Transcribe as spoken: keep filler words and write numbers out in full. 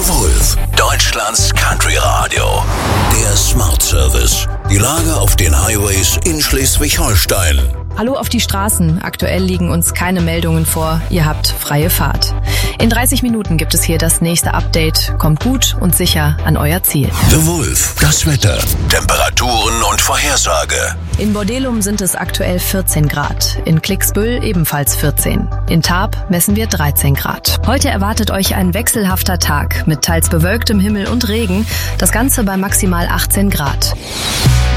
The Wolf, Deutschlands Country Radio. Der Smart Service. Die Lage auf den Highways in Schleswig-Holstein. Hallo auf die Straßen. Aktuell liegen uns keine Meldungen vor. Ihr habt freie Fahrt. In dreißig Minuten gibt es hier das nächste Update. Kommt gut und sicher an euer Ziel. The Wolf, das Wetter, Temperaturen und Vorhersage. In Bordelum sind es aktuell vierzehn Grad. In Klicksbüll ebenfalls vierzehn. In Tarp messen wir dreizehn Grad. Heute erwartet euch ein wechselhafter Tag mit teils bewölktem Himmel und Regen. Das Ganze bei maximal achtzehn Grad.